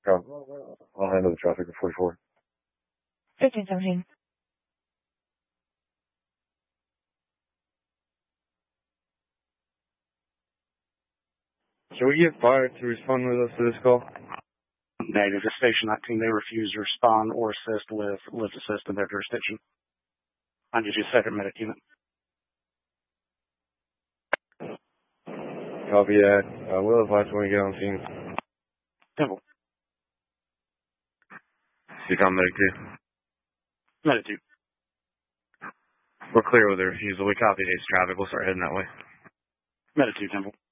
I'll handle the traffic at 44. 1517. Can we get fire to respond with us to this call? Negative. To Station 19, they refuse to respond or assist with lift assist in their jurisdiction. I need you second medic unit. Copy that. We'll advise when we get on scene. Temple. Become medic 2. Medic 2. We're clear with the refusal. We copy today's traffic. We'll start heading that way. Medic 2, Temple.